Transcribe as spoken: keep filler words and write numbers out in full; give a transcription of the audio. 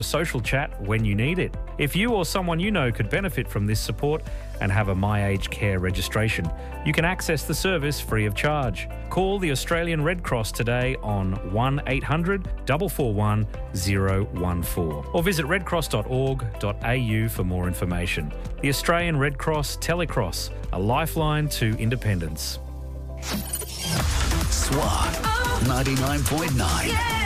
social chat when you need it. If you or someone you know could benefit from this support and have a My Aged Care registration, you can access the service free of charge. Call the Australian Red Cross today on one eight hundred four four one zero one four or visit redcross dot org dot a u for more information. The Australian Red Cross Telecross, a lifeline to independence. SWAT ninety-nine point nine.